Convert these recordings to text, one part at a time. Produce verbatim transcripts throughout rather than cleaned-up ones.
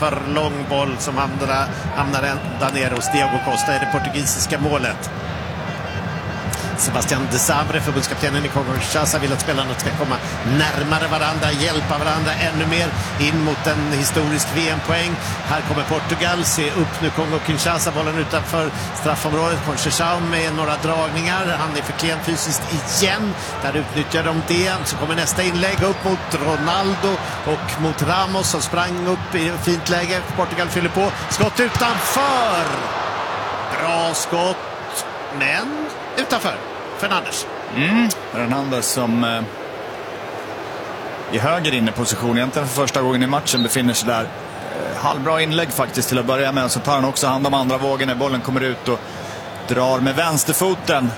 för lång boll som hamnar, hamnar ända ner hos Diego Costa i det portugisiska målet. Sebastian de Sabre, förbundskaptenen i Kongo-Kinshasa, vill att spelarna ska komma närmare varandra, hjälpa varandra ännu mer in mot en historisk V M-poäng. Här kommer Portugal, se upp nu Kongo-Kinshasa, bollen utanför straffområdet. Conceição med några dragningar, han är för klen fysiskt igen. Där utnyttjar de det, så kommer nästa inlägg upp mot Ronaldo och mot Ramos som sprang upp i fint läge. Portugal fyller på, skott utanför. Bra skott, men utanför. Fernandes. Mm. Fernandes som eh, i höger inne position egentligen för första gången i matchen befinner sig där. Eh, halvbra inlägg faktiskt till att börja med. Så tar han också hand om andra vågen när bollen kommer ut och drar med vänsterfoten.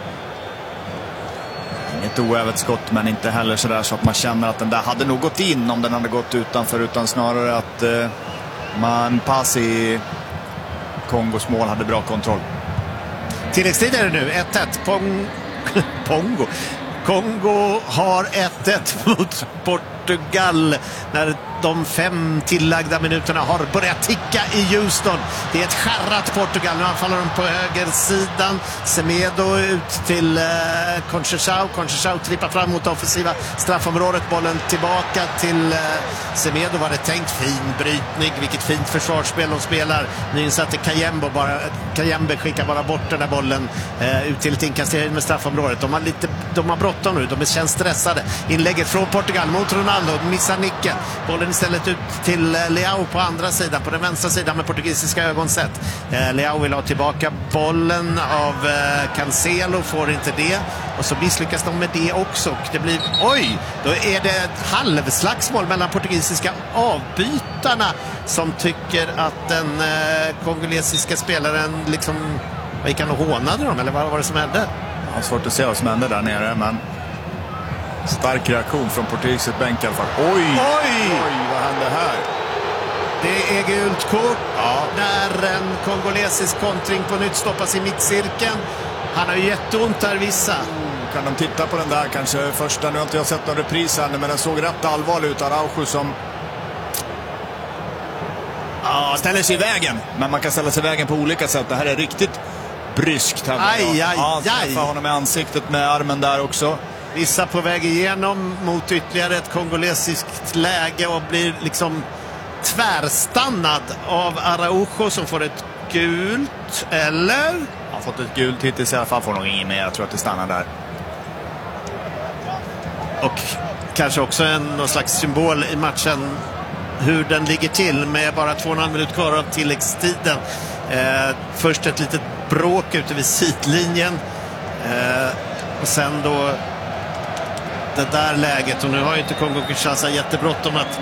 Inget oävet skott, men inte heller sådär så att man känner att den där hade nog gått in om den hade gått utanför, utan snarare att eh, man pass i Kongos mål hade bra kontroll. Tilläggstid är det nu, ett ett. Pong... Pongo. Kongo har ett ett mot Portugal när de fem tillagda minuterna har börjat ticka i Houston. Det är ett skärrat Portugal. Nu anfaller de på högersidan. Semedo ut till eh, Conceição. Conceição trippar fram mot offensiva straffområdet. Bollen tillbaka till eh, Semedo. Var det tänkt. Fin brytning. Vilket fint försvarsspel de spelar. Nyinsatte Kayembe, bara, Kayembe skickar bara bort den där bollen eh, ut till ett inkast med straffområdet. De har lite, de har bråttom nu. De känns stressade. Inlägget från Portugal mot Ronaldo. Missar nicken. Bollen istället ut till Leao på andra sidan, på den vänstra sidan med portugisiska ögon sett. Eh, Leao vill ha tillbaka bollen av eh, Cancelo, får inte det. Och så misslyckas de med det också. Och det blir, oj, då är det ett halvslagsmål mellan portugisiska avbytarna som tycker att den eh, kongolesiska spelaren liksom, vad gick han och hånade dem, eller vad var det som hände? Ja, svårt att se vad som hände där nere, men stark reaktion från portugisisk bänk i alla fall. Oj! Oj! Oj, vad hände här? Det är gult kort. Ja. När en kongolesisk kontring på nytt stoppas i mittcirkeln. Han har ju jätteont här, vissa. Mm, kan de titta på den där kanske första? Nu har inte jag sett någon repris här, men den såg rätt allvarlig ut. Araujo som ja, ställer sig i vägen. Men man kan ställa sig i vägen på olika sätt. Det här är riktigt bryskt. Här. Aj, aj, ja, aj. träffar honom i ansiktet med armen där också. Vissa på väg igenom mot ytterligare ett kongolesiskt läge och blir liksom tvärstannad av Araujo som får ett gult, eller? Han har fått ett gult hittills i alla fall, får nog ingen mer. Jag tror att det stannar där. Och kanske också en någon slags symbol i matchen hur den ligger till med bara två och en halv minut kvar av tilläggstiden. Eh, först ett litet bråk ute vid sidlinjen. Eh, och sen då det där läget, och nu har ju inte Kongo-Kinshasa jättebråttom att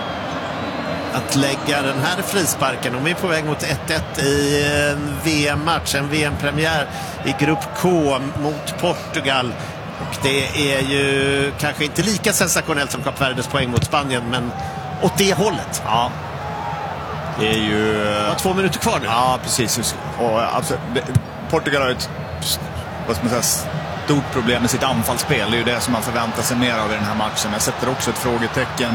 att lägga den här frisparken. De är på väg mot ett ett i en V M-match, en V M-premiär i grupp K mot Portugal. Och det är ju kanske inte lika sensationellt som Kap Verdes poäng mot Spanien, men åt det hållet. Ja. Det är ju... Det var två minuter kvar nu. Ja, precis. Och absolut, Portugal har ett, vad ska man säga, stort problem med sitt anfallsspel. Det är ju det som man förväntar sig mer av i den här matchen. Jag sätter också ett frågetecken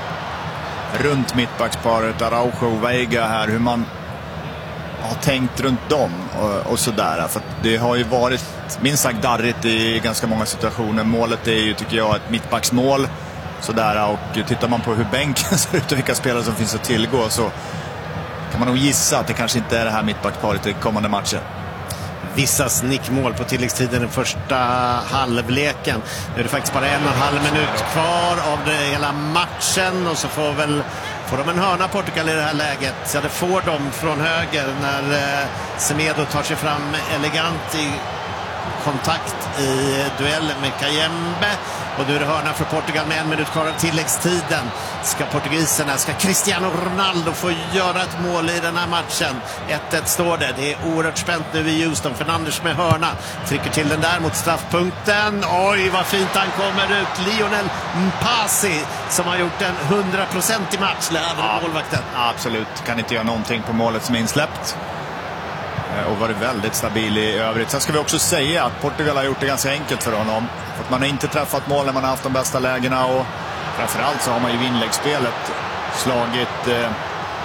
runt mittbacksparet Araujo och Veiga här, hur man har tänkt runt dem och, och sådär. För det har ju varit minst sagt darrigt i ganska många situationer. Målet är ju, tycker jag, ett mittbacksmål sådär, och tittar man på hur bänken ser ut och vilka spelare som finns att tillgå, så kan man nog gissa att det kanske inte är det här mittbacksparet i kommande matcher. Vissas nickmål på tilläggstiden den första halvleken. Nu är det faktiskt bara en och en halv minut kvar av det hela matchen, och så får väl får de en hörna Portugal i det här läget. Ja, det får de från höger när eh, Semedo tar sig fram elegant i kontakt i duell med Kayembe. Och nu är det hörna för Portugal med en minut kvar av tilläggstiden. Ska portugiserna, ska Cristiano Ronaldo få göra ett mål i den här matchen? ett ett står det. Det är oerhört spänt nu i Houston. Fernandes med hörna. Trycker till den där mot straffpunkten. Oj, vad fint han kommer ut. Lionel Mpasi som har gjort en hundraprocentig match. Ja, målvakten. Absolut. Kan inte göra någonting på målet som är insläppt. Och varit väldigt stabil i övrigt. Sen ska vi också säga att Portugal har gjort det ganska enkelt för honom. För att man har inte träffat mål när man har haft de bästa lägena, och framförallt så har man ju inläggsspelet slagit eh,